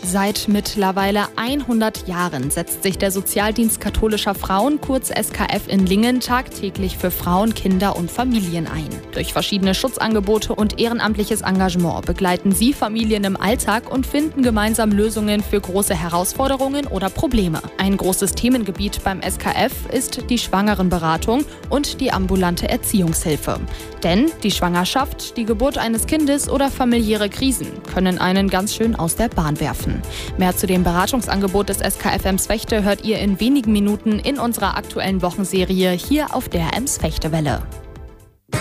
Seit mittlerweile 100 Jahren setzt sich der Sozialdienst katholischer Frauen, kurz SKF in Lingen, tagtäglich für Frauen, Kinder und Familien ein. Durch verschiedene Schutzangebote und ehrenamtliches Engagement begleiten sie Familien im Alltag und finden gemeinsam Lösungen für große Herausforderungen oder Probleme. Ein großes Themengebiet beim SKF ist die Schwangerenberatung und die ambulante Erziehungshilfe. Denn die Schwangerschaft, die Geburt eines Kindes oder familiäre Krisen können einen ganz schön aus der Bahn werfen. Mehr zu dem Beratungsangebot des SKF Emsfechte hört ihr in wenigen Minuten in unserer aktuellen Wochenserie hier auf der Emsfechtewelle.